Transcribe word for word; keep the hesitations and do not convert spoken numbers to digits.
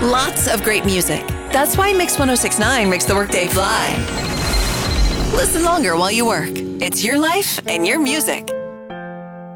Lots of great music. That's why Mix one oh six point nine makes the workday fly. Listen longer while you work. It's your life and your music.